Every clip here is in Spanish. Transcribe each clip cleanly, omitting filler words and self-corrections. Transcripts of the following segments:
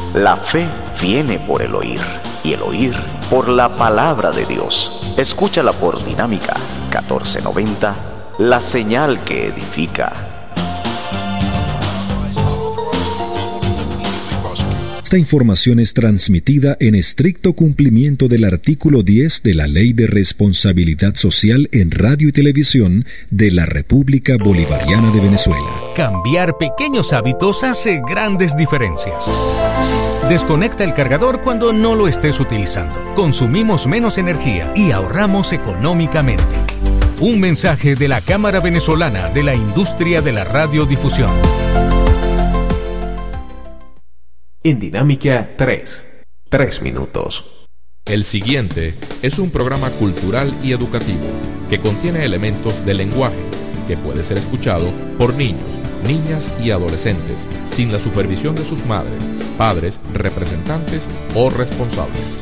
La fe viene por el oír, y el oír por la palabra de Dios. Escúchala por Dinámica 1490, la señal que edifica. Esta información es transmitida en estricto cumplimiento del artículo 10 de la Ley de Responsabilidad Social en Radio y Televisión de la República Bolivariana de Venezuela. Cambiar pequeños hábitos hace grandes diferencias. Desconecta el cargador cuando no lo estés utilizando. Consumimos menos energía y ahorramos económicamente. Un mensaje de la Cámara Venezolana de la Industria de la Radiodifusión. En Dinámica 3 minutos. El siguiente es un programa cultural y educativo que contiene elementos de lenguaje que puede ser escuchado por niños, niñas y adolescentes sin la supervisión de sus madres, padres, representantes o responsables.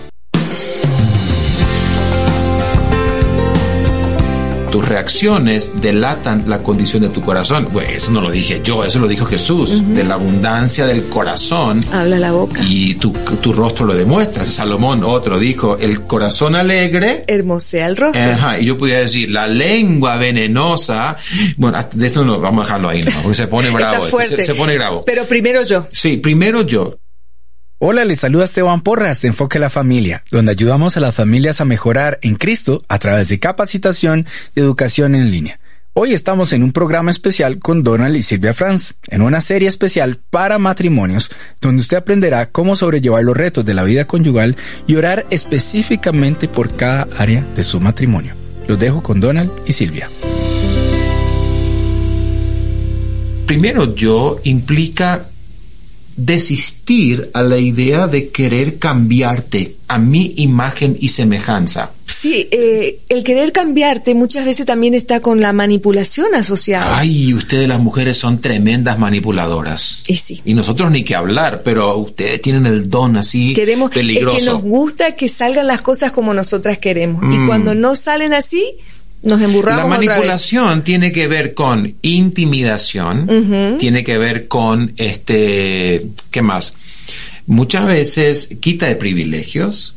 Tus reacciones delatan la condición de tu corazón. Bueno, eso no lo dije yo, eso lo dijo Jesús. De la abundancia del corazón habla la boca. Y tu rostro lo demuestra. Salomón, otro, dijo, el corazón alegre hermosea el rostro. Ajá, y yo pudiera decir, la lengua venenosa. Bueno, de eso no, vamos a dejarlo ahí, ¿no? Porque se pone bravo. Se pone bravo. Pero primero yo. Sí, primero yo. Hola, les saluda Esteban Porras de Enfoque a la Familia, donde ayudamos a las familias a mejorar en Cristo a través de capacitación y educación en línea. Hoy estamos en un programa especial con Donald y Silvia Franz, en una serie especial para matrimonios, donde usted aprenderá cómo sobrellevar los retos de la vida conyugal y orar específicamente por cada área de su matrimonio. Los dejo con Donald y Silvia. Primero yo implica desistir a la idea de querer cambiarte a mi imagen y semejanza. Sí, el querer cambiarte muchas veces también está con la manipulación asociada. Ay, ustedes las mujeres son tremendas manipuladoras. Y sí. Y nosotros ni que hablar, pero ustedes tienen el don así peligroso. Es que nos gusta que salgan las cosas como nosotras queremos. Y cuando no salen así, nos emburramos. La manipulación tiene que ver con intimidación, tiene que ver con ¿qué más? Muchas veces quita de privilegios,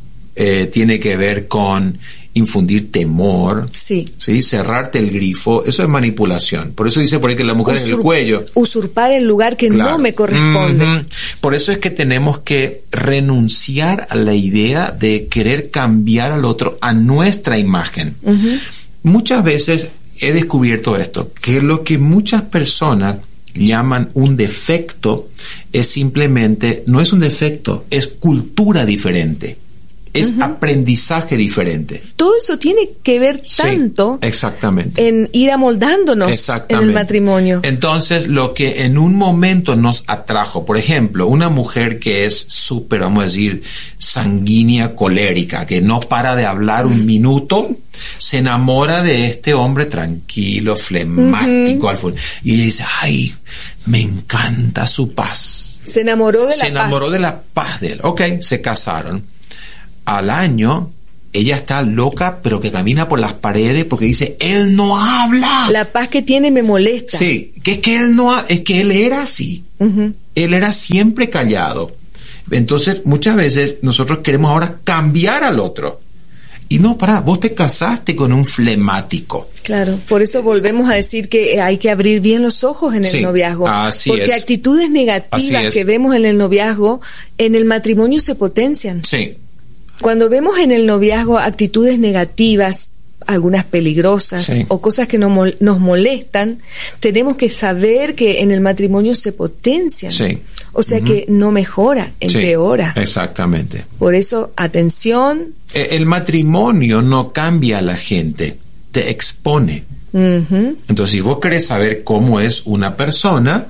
tiene que ver con infundir temor, sí, cerrarte el grifo. Eso es manipulación. Por eso dice por ahí que la mujer es el cuello. Usurpar el lugar que no me corresponde. Por eso es que tenemos que renunciar a la idea de querer cambiar al otro a nuestra imagen. Muchas veces he descubierto esto, que lo que muchas personas llaman un defecto es simplemente, no es un defecto, es cultura diferente. Es aprendizaje diferente. Todo eso tiene que ver tanto exactamente. En ir amoldándonos en el matrimonio. Entonces, lo que en un momento nos atrajo, por ejemplo, una mujer que es súper, vamos a decir, sanguínea, colérica, que no para de hablar un minuto, se enamora de este hombre tranquilo, flemático, y ella dice, ay, me encanta su paz. Se enamoró de la paz de él. Ok, se casaron. Al año, ella está loca, pero que camina por las paredes porque dice, él no habla. La paz que tiene me molesta. Sí, es que él era así. Él era siempre callado. Entonces, muchas veces nosotros queremos ahora cambiar al otro. Y no, vos te casaste con un flemático. Claro, por eso volvemos a decir que hay que abrir bien los ojos en el noviazgo. Porque actitudes negativas que vemos en el noviazgo, en el matrimonio se potencian. Sí. Cuando vemos en el noviazgo actitudes negativas, algunas peligrosas o cosas que nos molestan, tenemos que saber que en el matrimonio se potencian. O sea que no mejora, empeora. Exactamente. Por eso, atención. El matrimonio no cambia a la gente, te expone. Entonces, si vos querés saber cómo es una persona,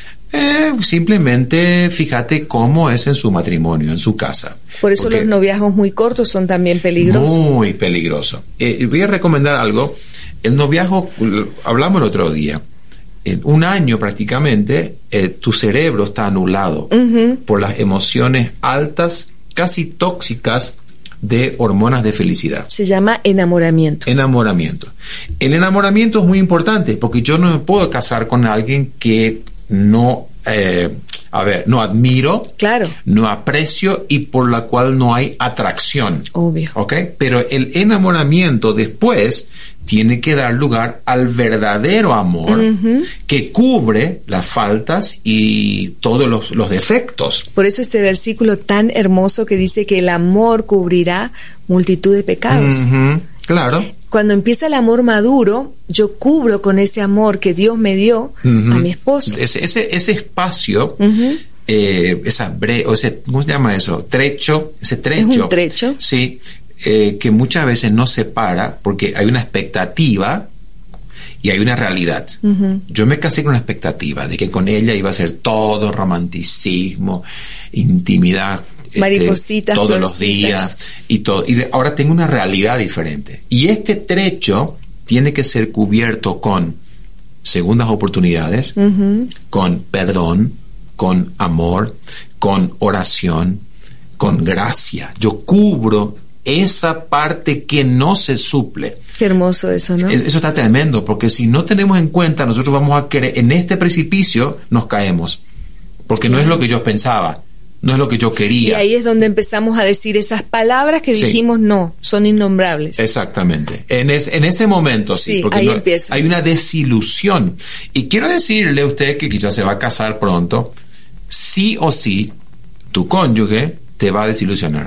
simplemente fíjate cómo es en su matrimonio, en su casa. Por eso los noviazgos muy cortos son también peligrosos. Muy peligroso. Voy a recomendar algo. El noviazgo, hablamos el otro día, en un año prácticamente, tu cerebro está anulado por las emociones altas, casi tóxicas, de hormonas de felicidad. Se llama enamoramiento. Enamoramiento. El enamoramiento es muy importante porque yo no me puedo casar con alguien que no no admiro, claro, no aprecio y por la cual no hay atracción. Obvio. ¿Ok? Pero el enamoramiento después tiene que dar lugar al verdadero amor que cubre las faltas y todos los defectos. Por eso este versículo tan hermoso que dice que el amor cubrirá multitud de pecados. Claro. Cuando empieza el amor maduro, yo cubro con ese amor que Dios me dio a mi esposo. Ese espacio, ¿cómo se llama eso? Ese trecho. Es un trecho. Sí, que muchas veces no se para porque hay una expectativa y hay una realidad. Yo me casé con una expectativa de que con ella iba a ser todo romanticismo, intimidad, maripositas, todos florcitas. Los días y todo. Ahora tengo una realidad diferente. Y este trecho tiene que ser cubierto con segundas oportunidades, con perdón, con amor, con oración, con gracia. Yo cubro esa parte que no se suple. Qué hermoso eso, ¿no? Eso está tremendo, porque si no tenemos en cuenta, nosotros vamos a querer, en este precipicio nos caemos, porque no es lo que yo pensaba, no es lo que yo quería. Y ahí es donde empezamos a decir esas palabras que dijimos, no, son innombrables. Exactamente. En ese momento, sí, porque ahí empieza. Hay una desilusión. Y quiero decirle a usted que quizás se va a casar pronto, sí o sí, tu cónyuge te va a desilusionar.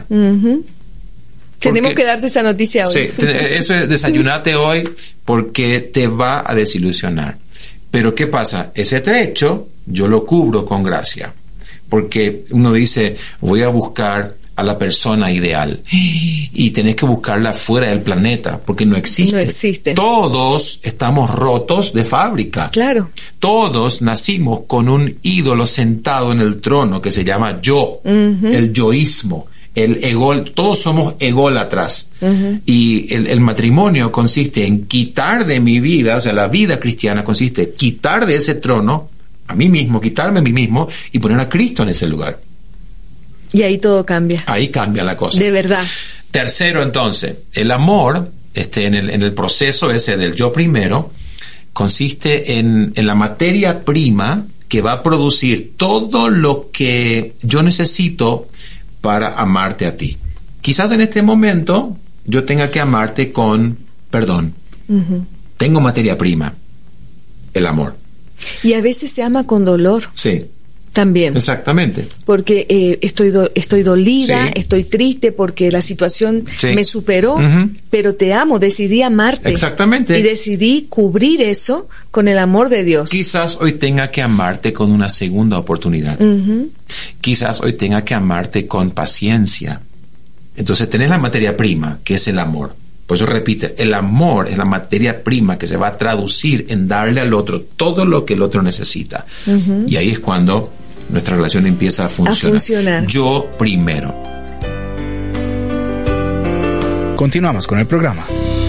Tenemos que darte esa noticia hoy. Sí, eso es, desayunate hoy porque te va a desilusionar. Pero ¿qué pasa? Ese trecho yo lo cubro con gracia. Porque uno dice, voy a buscar a la persona ideal. Y tenés que buscarla fuera del planeta, porque no existe. No existe. Todos estamos rotos de fábrica. Claro. Todos nacimos con un ídolo sentado en el trono que se llama yo, el yoísmo. El ego, todos somos ególatras. Y el matrimonio consiste en quitar de mi vida, o sea, la vida cristiana consiste en quitar de ese trono a mí mismo, quitarme a mí mismo y poner a Cristo en ese lugar. Y ahí todo cambia. Ahí cambia la cosa. De verdad. Tercero, entonces, el amor, en el proceso ese del yo primero, consiste en la materia prima que va a producir todo lo que yo necesito para amarte a ti. Quizás en este momento yo tenga que amarte con perdón. Tengo materia prima, el amor. Y a veces se ama con dolor. Sí. También. Exactamente. Porque estoy dolida, estoy triste porque la situación me superó, pero te amo, decidí amarte. Exactamente. Y decidí cubrir eso con el amor de Dios. Quizás hoy tenga que amarte con una segunda oportunidad. Quizás hoy tenga que amarte con paciencia. Entonces tenés la materia prima, que es el amor. Por eso repite, el amor es la materia prima que se va a traducir en darle al otro todo lo que el otro necesita. Y ahí es cuando nuestra relación empieza a funcionar. Yo primero. Continuamos con el programa.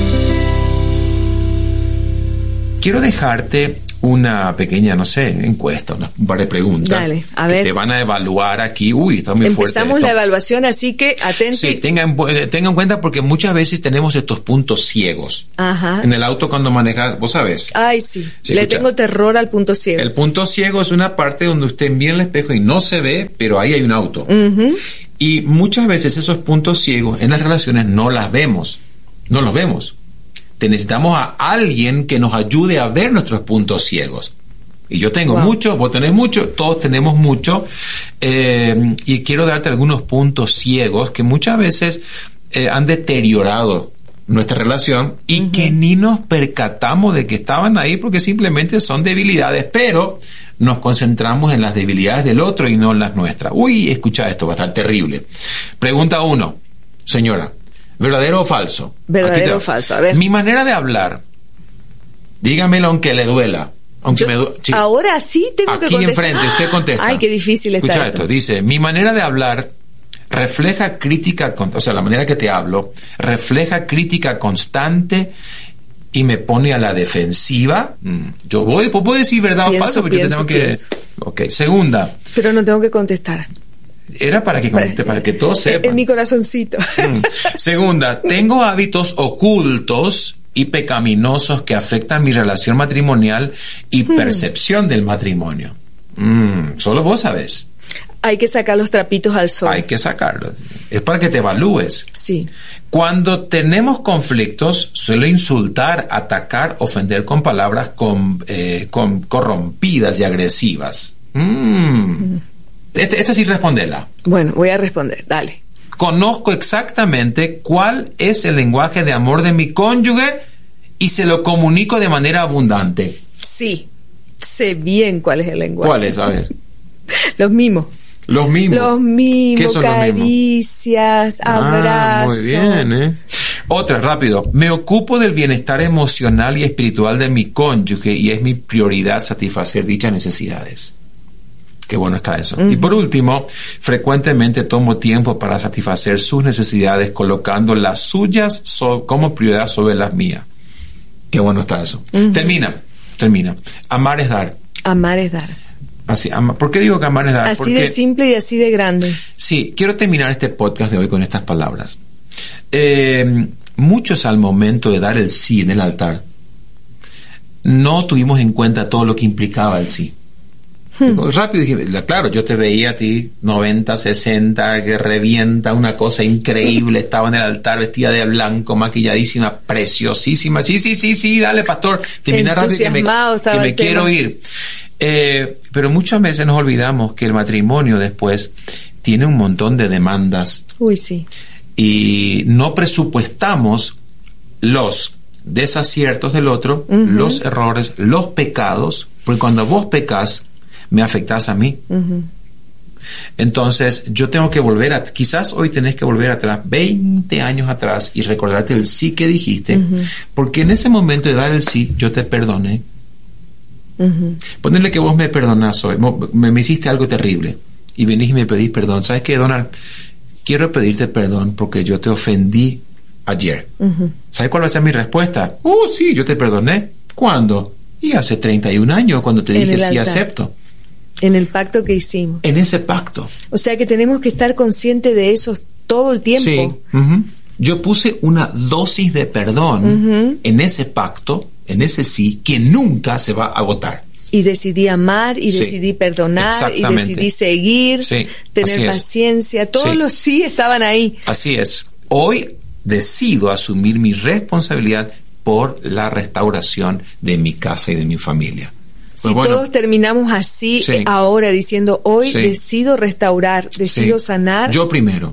Quiero dejarte una pequeña, encuesta, un par de preguntas. Dale, a ver. Que te van a evaluar aquí. Uy, está muy fuerte. Empezamos la evaluación, así que atente. Sí, tenga en cuenta porque muchas veces tenemos estos puntos ciegos. En el auto cuando manejas, vos sabés. Ay, sí. Le tengo terror al punto ciego. El punto ciego es una parte donde usted mira el espejo y no se ve, pero ahí hay un auto. Y muchas veces esos puntos ciegos en las relaciones no los vemos. Necesitamos a alguien que nos ayude a ver nuestros puntos ciegos. Y yo tengo mucho, vos tenés mucho, todos tenemos mucho. Y quiero darte algunos puntos ciegos que muchas veces han deteriorado nuestra relación y que ni nos percatamos de que estaban ahí porque simplemente son debilidades, pero nos concentramos en las debilidades del otro y no en las nuestras. Uy, escucha esto, va a estar terrible. Pregunta 1, señora. ¿Verdadero o falso? Verdadero o falso, a ver. Mi manera de hablar, dígamelo aunque le duela. Ahora sí tengo que contestar. Aquí enfrente, usted contesta. Ay, qué difícil está Escucha esto. Dice, mi manera de hablar refleja crítica, la manera que te hablo, refleja crítica constante y me pone a la defensiva. Puedo decir verdad o falso, porque yo tengo que... Ok, segunda. Pero no tengo que contestar. Era para que todos sepan. En mi corazoncito. Segunda, tengo hábitos ocultos y pecaminosos que afectan mi relación matrimonial y percepción del matrimonio. Solo vos sabés. Hay que sacar los trapitos al sol. Hay que sacarlos. Es para que te evalúes. Sí. Cuando tenemos conflictos, suelo insultar, atacar, ofender con palabras corrompidas y agresivas. Esta sí respondela. Bueno, voy a responder. Dale. Conozco exactamente cuál es el lenguaje de amor de mi cónyuge y se lo comunico de manera abundante. Sí. Sé bien cuál es el lenguaje. ¿Cuál es? A ver. Los mimos. Los mimos. Los mimos, ¿Qué son caricias, abrazos. Muy bien, Otra, rápido. Me ocupo del bienestar emocional y espiritual de mi cónyuge y es mi prioridad satisfacer dichas necesidades. Qué bueno está eso. Y por último, frecuentemente tomo tiempo para satisfacer sus necesidades colocando las suyas como prioridad sobre las mías. Qué bueno está eso. Termina. Amar es dar. Amar es dar. Así, ¿por qué digo que amar es dar? Así de simple y así de grande. Sí, quiero terminar este podcast de hoy con estas palabras. Muchos al momento de dar el sí en el altar no tuvimos en cuenta todo lo que implicaba el sí. Rápido dije, claro, yo te veía a ti 90, 60, que revienta, una cosa increíble, estaba en el altar vestida de blanco, maquilladísima, preciosísima. Sí, dale, pastor, termina rápido que me quiero ir. Pero muchas veces nos olvidamos que el matrimonio después tiene un montón de demandas. Uy, sí. Y no presupuestamos los desaciertos del otro, los errores, los pecados, porque cuando vos pecás, me afectás a mí. Entonces yo tengo que quizás hoy tenés que volver atrás, 20 años atrás, y recordarte el sí que dijiste, porque en ese momento de dar el sí, yo te perdoné. Ponerle que vos me perdonás hoy, me hiciste algo terrible, y venís y me pedís perdón. ¿Sabes qué, Donald? Quiero pedirte perdón porque yo te ofendí ayer. ¿Sabes cuál va a ser mi respuesta? Sí, yo te perdoné. ¿Cuándo? Y hace 31 años, cuando te dije sí, acepto. En el pacto que hicimos. En ese pacto. O sea que tenemos que estar conscientes de eso todo el tiempo. Sí. Yo puse una dosis de perdón en ese pacto, en ese sí, que nunca se va a agotar. Y decidí amar, y decidí perdonar, y decidí seguir, tener paciencia. Todos los sí estaban ahí. Así es. Hoy decido asumir mi responsabilidad por la restauración de mi casa y de mi familia. Si todos terminamos así ahora diciendo, hoy decido restaurar, decido sanar. Yo primero.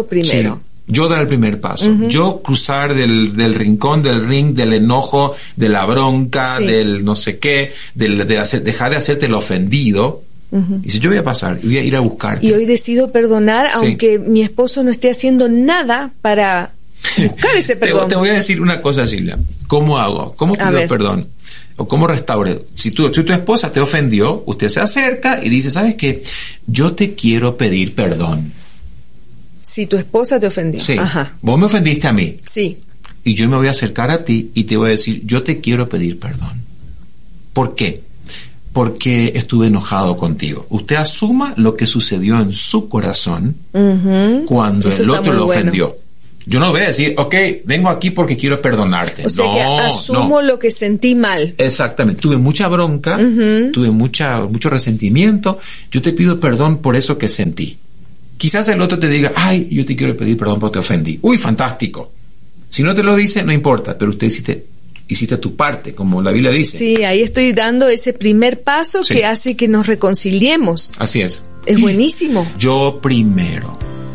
Yo dar el primer paso. Yo cruzar del rincón, del ring, del enojo, de la bronca, del no sé qué, dejar de hacerte el ofendido. Y si yo voy a pasar, voy a ir a buscarte. Y hoy decido perdonar, aunque mi esposo no esté haciendo nada para buscar ese perdón. Te voy a decir una cosa, Silvia. ¿Cómo hago? ¿Cómo pido perdón? ¿O cómo restaure? Si tu esposa te ofendió, usted se acerca y dice, ¿sabes qué? Yo te quiero pedir perdón. Si tu esposa te ofendió. Sí. Vos me ofendiste a mí. Sí. Y yo me voy a acercar a ti y te voy a decir, yo te quiero pedir perdón. ¿Por qué? Porque estuve enojado contigo. Usted asuma lo que sucedió en su corazón cuando el otro lo ofendió. Yo no voy a decir, vengo aquí porque quiero perdonarte. O sea que asumo lo que sentí mal. Exactamente. Tuve mucha bronca, tuve mucho resentimiento. Yo te pido perdón por eso que sentí. Quizás el otro te diga, yo te quiero pedir perdón porque te ofendí. Uy, fantástico. Si no te lo dice, no importa, pero usted hiciste tu parte, como la Biblia dice. Sí, ahí estoy dando ese primer paso que hace que nos reconciliemos. Así es. Es buenísimo. Yo primero.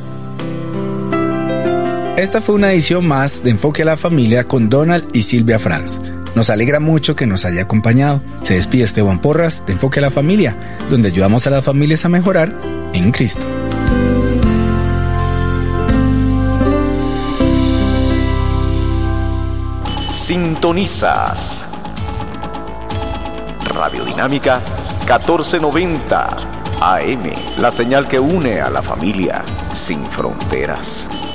Esta fue una edición más de Enfoque a la Familia con Donald y Silvia Franz. Nos alegra mucho que nos haya acompañado. Se despide Esteban Porras de Enfoque a la Familia, donde ayudamos a las familias a mejorar en Cristo. Sintonizas Radio Dinámica 1490 AM, la señal que une a la familia sin fronteras.